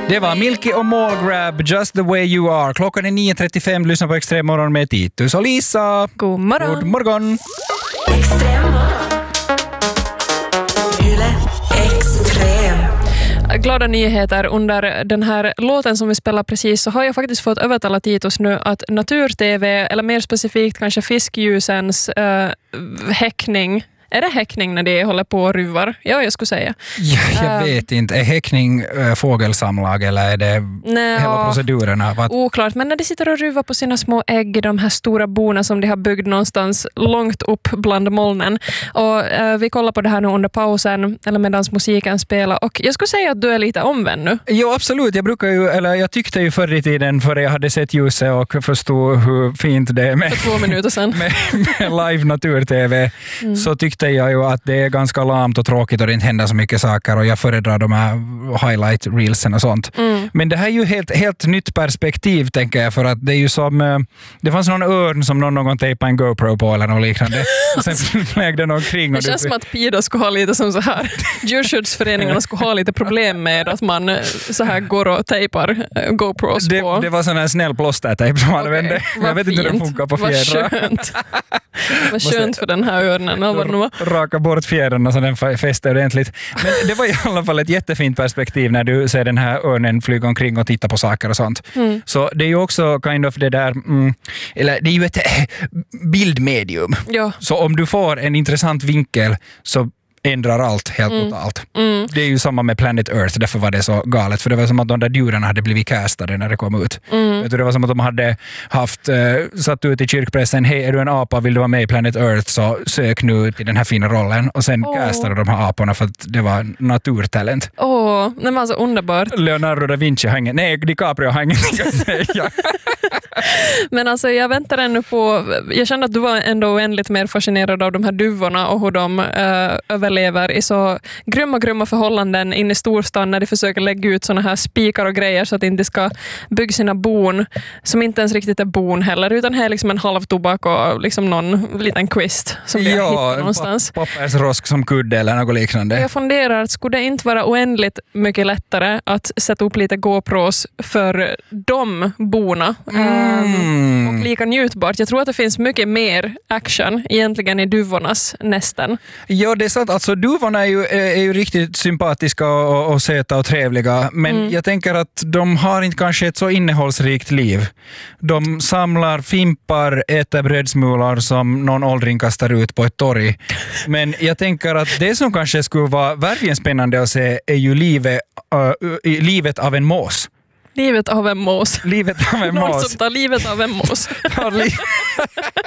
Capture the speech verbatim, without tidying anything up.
Det var Milky och Mallgrab, Just the way you are. Klockan är nio trettiofem, lyssna på Extrem morgon med Titus och Lisa. God morgon. God morgon. Extrem. Yle Extrem. Glada nyheter under den här låten som vi spelar precis, så har jag faktiskt fått övertala Titus nu att natur-tv, eller mer specifikt kanske fiskljusens äh, häckning. Är det häckning när de håller på och ruvar? Ja, jag skulle säga. Ja, jag um, vet inte. Är häckning äh, fågelsamlag eller är det nej, hela proceduren? Att... Oklart, men när de sitter och ruvar på sina små ägg i de här stora borna som de har byggt någonstans långt upp bland molnen. Och äh, vi kollar på det här nu under pausen, eller medan musiken spelar. Och jag skulle säga att du är lite omvänd nu. Jo, absolut. Jag brukar ju, eller jag tyckte ju förr i tiden, före jag hade sett ljuset och förstod hur fint det är med, för två minuter sedan. med, med live natur-tv, mm. så tyckte jag ju att det är ganska lamt och tråkigt och det inte händer så mycket saker och jag föredrar de här highlight-reelsen och sånt. Mm. Men det här är ju helt, helt nytt perspektiv, tänker jag, för att det är ju som, det fanns någon örn som någon någon tejpade en GoPro på eller något liknande. Och sen flög den omkring. Det känns du... som att Pida skulle ha lite som så här, djurskyddsföreningarna skulle ha lite problem med att man så här går och tejpar GoPros det, på. Det var sån här snäll plåstertejp som man okay. använde. Jag vet inte hur det funkar på fjädrar. Vad skönt. Vad skönt för den här örnen. Raka bort fjädrarna så den fäster ordentligt. Men det var i alla fall ett jättefint perspektiv när du ser den här örnen flyga omkring och titta på saker och sånt. Mm. Så det är ju också kind of det där, mm, eller det är ju ett äh, bildmedium. Ja. Så om du får en intressant vinkel så ändrar allt helt mm. totalt. Mm. Det är ju samma med Planet Earth, därför var det så galet. För det var som att de där djuren hade blivit castade när det kom ut. Mm. Vet du, det var som att de hade haft, uh, satt ut i kyrkpressen, hej, är du en apa, vill du vara med i Planet Earth, så sök nu till den här fina rollen. Och sen oh. castade de här aporna för att det var naturtalent. Åh, oh, det var så underbart. Leonardo da Vinci har ingen, nej, DiCaprio har ingen att säga. Men alltså jag väntar ännu på, jag kände att du var ändå oändligt mer fascinerad av de här duvorna och hur de uh, överlever i så grymma, grymma förhållanden inne i storstan när de försöker lägga ut såna här spikar och grejer så att de inte ska bygga sina bon som inte ens riktigt är bon heller, utan här är liksom en halv tobak och liksom någon liten kvist som vi ja, har hittat någonstans. Ja, pappersrosk som kudde eller något liknande. Jag funderar, skulle det inte vara oändligt mycket lättare att sätta upp lite GoPros för de bona? Mm. Och lika njutbart. Jag tror att det finns mycket mer action egentligen i duvornas nästen. Ja, det är sant. Alltså duvorna är ju, är ju riktigt sympatiska och, och söta och trevliga. Men mm. jag tänker att de har inte kanske ett så innehållsrikt liv. De samlar fimpar, äter brödsmulor som någon åldring kastar ut på ett torg. Men jag tänker att det som kanske skulle vara verkligen spännande att se är ju livet, uh, livet av en mås. Livet av en mås. Livet av en mås. Någon som tar livet av en mås.